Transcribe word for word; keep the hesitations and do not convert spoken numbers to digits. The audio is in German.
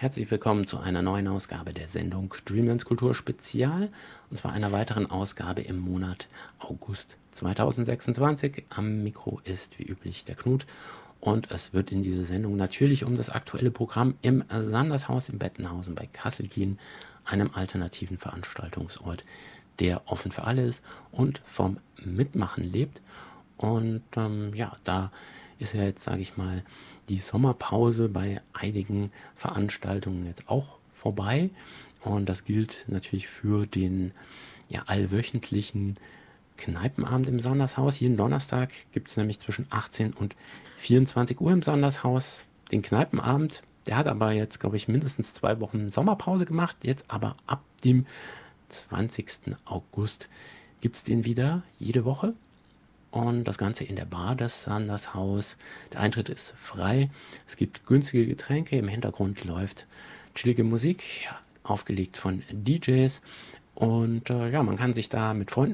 Herzlich willkommen zu einer neuen Ausgabe der Sendung Dreamlands Kultur Spezial, und zwar einer weiteren Ausgabe im Monat August zweitausendsechsundzwanzig. Am Mikro ist wie üblich der Knut, und es wird in dieser Sendung natürlich um das aktuelle Programm im Sandershaus in Bettenhausen bei Kassel gehen, einem alternativen Veranstaltungsort, der offen für alle ist und vom Mitmachen lebt. Und ähm, ja, da ist ja jetzt, sage ich mal, die Sommerpause bei einigen Veranstaltungen jetzt auch vorbei. Und das gilt natürlich für den ja, allwöchentlichen Kneipenabend im Sandershaus. Jeden Donnerstag gibt es nämlich zwischen achtzehn und vierundzwanzig Uhr im Sandershaus den Kneipenabend. Der hat aber jetzt, glaube ich, mindestens zwei Wochen Sommerpause gemacht. Jetzt aber ab dem zwanzigsten August gibt es den wieder jede Woche. Und das Ganze in der Bar, das Sandershaus. Der Eintritt ist frei. Es gibt günstige Getränke. Im Hintergrund läuft chillige Musik, aufgelegt von D Js. Und äh, ja, man kann sich da mit Freunden